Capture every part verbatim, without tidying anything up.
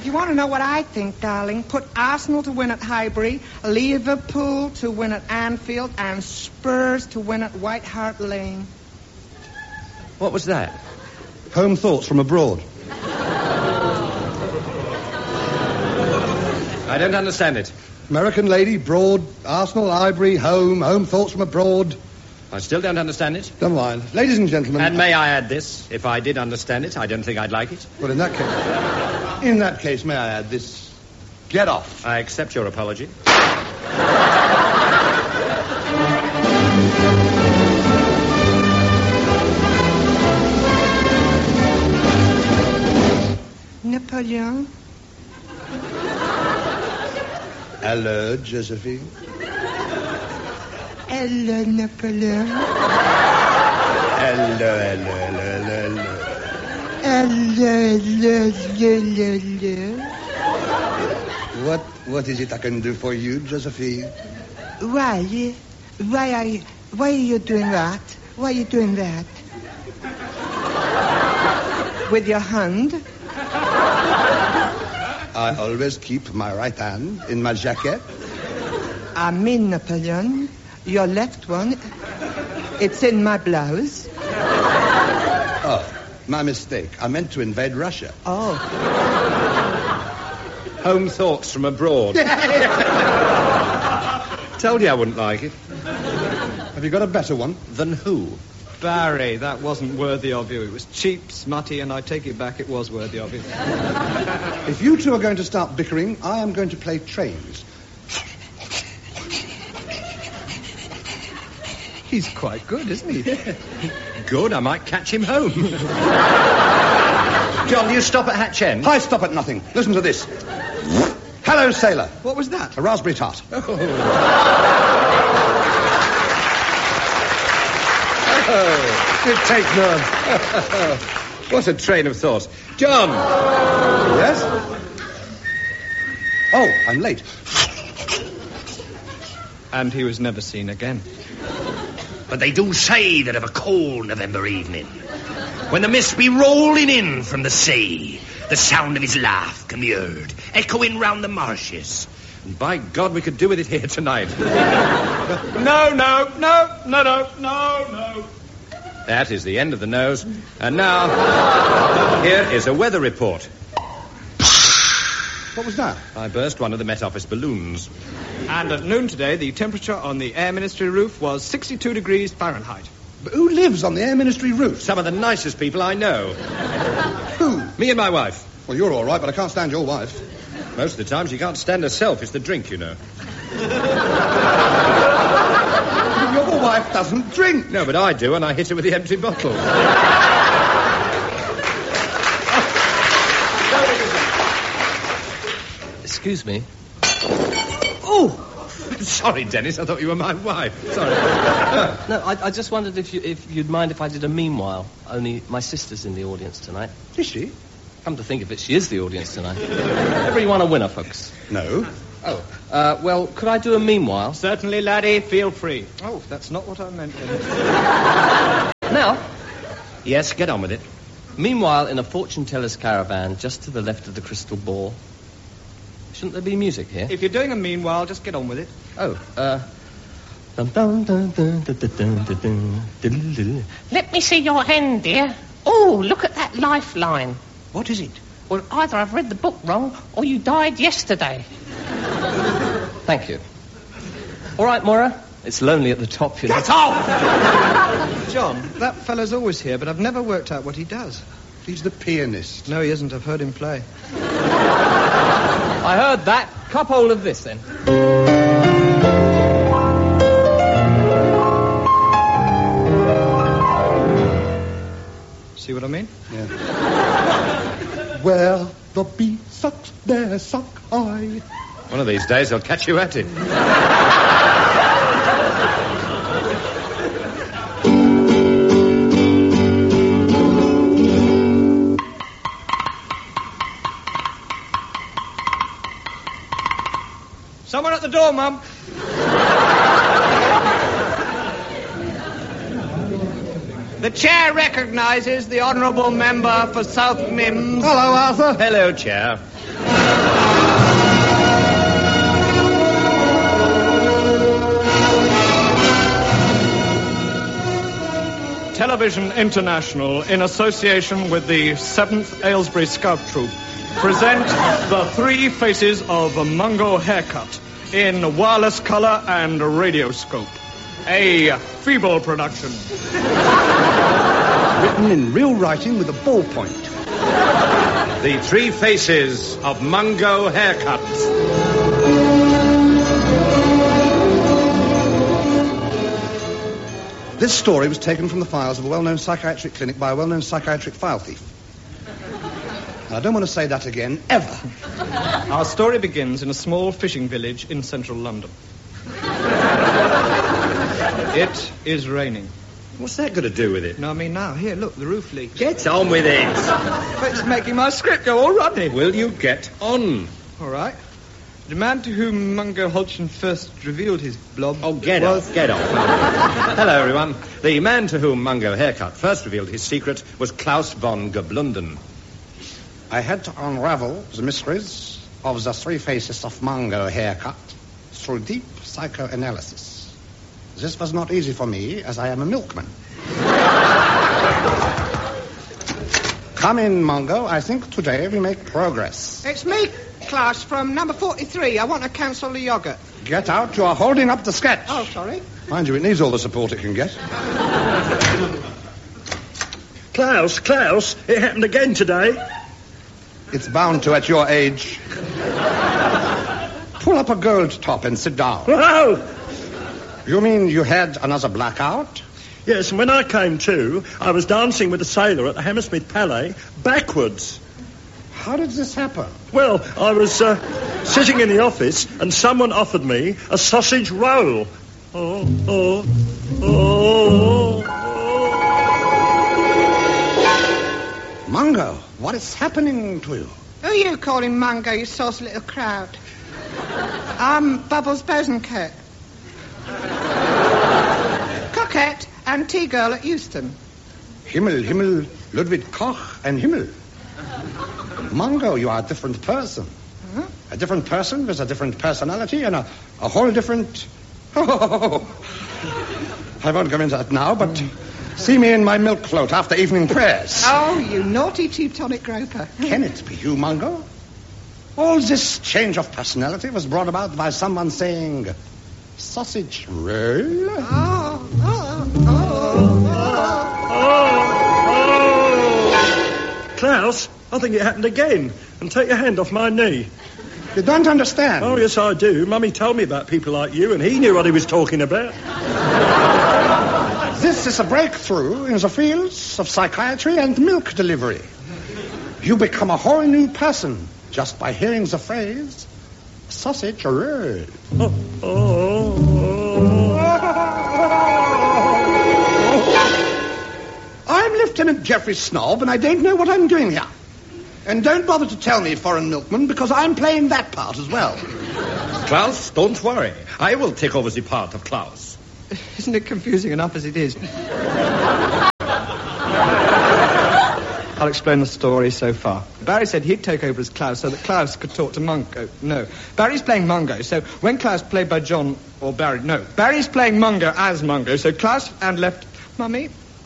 you want to know what I think, darling, put Arsenal to win at Highbury, Liverpool to win at Anfield, and Spurs to win at White Hart Lane. What was that? Home thoughts from abroad. I don't understand it. American lady, broad, Arsenal, Highbury, home, home thoughts from abroad. I still don't understand it. Never mind. Ladies and gentlemen... And may I add this? If I did understand it, I don't think I'd like it. Well, in that case... In that case, may I add this? Get off. I accept your apology. Napoleon? Hello, Josephine. Hello, Napoleon. Hello, hello, hello, hello. Hello, hello, hello, hello. What, what is it I can do for you, Josephine? Why? Why are you, why are you doing that? Why are you doing that? With your hand? I always keep my right hand in my jacket. I mean, Napoleon, your left one, it's in my blouse. Oh, my mistake. I meant to invade Russia. Oh. Home thoughts from abroad. Told you I wouldn't like it. Have you got a better one? Than who? Barry, that wasn't worthy of you. It was cheap, smutty, and I take it back, it was worthy of you. If you two are going to start bickering, I am going to play trains. He's quite good, isn't he? Good, I might catch him home. John, you stop at Hatch End? I stop at nothing. Listen to this. Hello, sailor. What was that? A raspberry tart. Oh, you take none. What a train of thought. John! Yes? Oh, I'm late. And he was never seen again. But they do say that of a cold November evening, when the mist be rolling in from the sea, the sound of his laugh can be heard, echoing round the marshes. And by God, we could do with it here tonight. No, no, no, no, no, no, no. That is the end of the nose. And now, here is a weather report. What was that? I burst one of the Met Office balloons. And at noon today, the temperature on the Air Ministry roof was sixty-two degrees Fahrenheit. But who lives on the Air Ministry roof? Some of the nicest people I know. Who? Me and my wife. Well, you're all right, but I can't stand your wife. Most of the time, she can't stand herself. It's the drink, you know. Your wife doesn't drink. No, but I do, and I hit her with the empty bottle. Excuse me. Oh! Sorry, Dennis. I thought you were my wife. Sorry. No, I, I just wondered if, you, if you'd mind if I did a meanwhile. Only my sister's in the audience tonight. Is she? Come to think of it, she is the audience tonight. Everyone a winner, folks. No. Oh, uh, well, could I do a meanwhile? Certainly, laddie, feel free. Oh, that's not what I meant. Now? Yes, get on with it. Meanwhile, in a fortune teller's caravan, just to the left of the crystal ball. Shouldn't there be music here? If you're doing a meanwhile, just get on with it. Oh, uh... Let me see your hand, dear. Oh, look at that lifeline. What is it? Well, either I've read the book wrong, or you died yesterday. Thank you. All right, Moira. It's lonely at the top, you know. Get off! John, that fellow's always here, but I've never worked out what he does. He's the pianist. No, he isn't. I've heard him play. I heard that. Cup hold of this, then. See what I mean? Yeah. Where the bee sucks, there suck I. One of these days, I'll catch you at it. Someone at the door, Mum. The chair recognises the honourable member for South Mimms. Hello, Arthur. Hello, Chair. Television International, in association with the seventh Aylesbury Scout Troop, present the Three Faces of a Mungo Haircut in wireless colour and radioscope. A feeble production. Written in real writing with a ballpoint. The Three Faces of Mungo Haircuts. This story was taken from the files of a well-known psychiatric clinic by a well-known psychiatric file thief. And I don't want to say that again, ever. Our story begins in a small fishing village in central London. It is raining. What's that got to do with it? No, I mean now. Here, look, the roof leaks. Get on with it. But it's making my script go all running. Will you get on? All right. The man to whom Mungo Hodgson first revealed his blob... Oh, get was... off, get off. Hello, everyone. The man to whom Mungo Haircut first revealed his secret was Klaus von Geblunden. I had to unravel the mysteries of the Three Faces of Mungo Haircut through deep psychoanalysis. This was not easy for me, as I am a milkman. Come in, Mungo. I think today we make progress. It's me, Klaus, from number forty-three. I want to cancel the yoghurt. Get out. You are holding up the sketch. Oh, sorry. Mind you, it needs all the support it can get. Klaus, Klaus, it happened again today. It's bound to at your age. Pull up a gold top and sit down. Whoa! You mean you had another blackout? Yes, and when I came to, I was dancing with a sailor at the Hammersmith Palais backwards. How did this happen? Well, I was uh, sitting in the office and someone offered me a sausage roll. Oh, oh, oh, oh. Mungo, what is happening to you? Who are you calling Mungo, you saucy little crowd? I'm Bubbles Bosanquet. Coquette and tea girl at Euston. Himmel, Himmel, Ludwig Koch and Himmel. Mungo, you are a different person. Huh? A different person with a different personality and a, a whole different... Oh, I won't go into that now, but mm. see me in my milk float after evening prayers. Oh, you naughty Teutonic groper. Can it be you, Mungo? All this change of personality was brought about by someone saying... Sausage roll? Oh, oh, oh, oh, oh. Klaus, I think it happened again. And take your hand off my knee. You don't understand. Oh, yes, I do. Mummy told me about people like you, and he knew what he was talking about. This is a breakthrough in the fields of psychiatry and milk delivery. You become a whole new person just by hearing the phrase... Sausage roll. Oh, oh, oh. I'm Lieutenant Geoffrey Snob, and I don't know what I'm doing here. And don't bother to tell me, foreign milkman, because I'm playing that part as well. Klaus, don't worry. I will take over the part of Klaus. Isn't it confusing enough as it is? I'll explain the story so far. Barry said he'd take over as Klaus so that Klaus could talk to Mungo. No, Barry's playing Mungo, so when Klaus played by John or Barry... No, Barry's playing Mungo as Mungo, so Klaus and left... Mummy?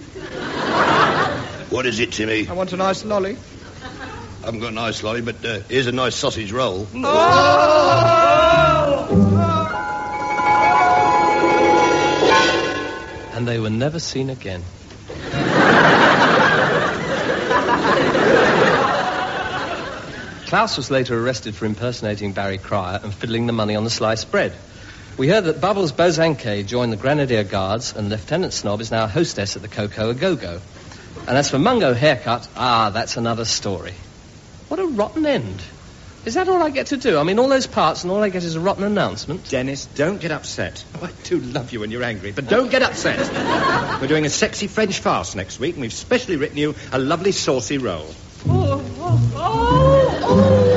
What is it, Timmy? I want a nice lolly. I haven't got a nice lolly, but uh, here's a nice sausage roll. Oh! And they were never seen again. Klaus was later arrested for impersonating Barry Cryer and fiddling the money on the sliced bread. We heard that Bubbles Bosanquet joined the Grenadier Guards, and Lieutenant Snob is now a hostess at the Cocoa A-Go-Go. And as for Mungo Haircut, ah, that's another story. What a rotten end. Is that all I get to do? I mean, all those parts and all I get is a rotten announcement? Dennis, don't get upset. Oh, I do love you when you're angry, but don't get upset. We're doing a sexy French farce next week, and we've specially written you a lovely saucy role. Oh, oh, oh, oh.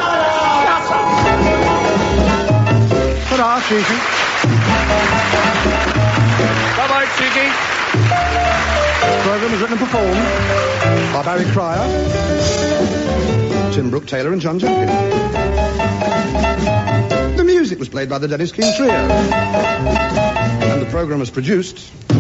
Ta-da, Cheeky. Bye-bye, Cheeky. programme was written and performed by Barry Cryer, Tim Brooke Taylor and John Jenkins. The music was played by the Dennis King Trio. And the programme was produced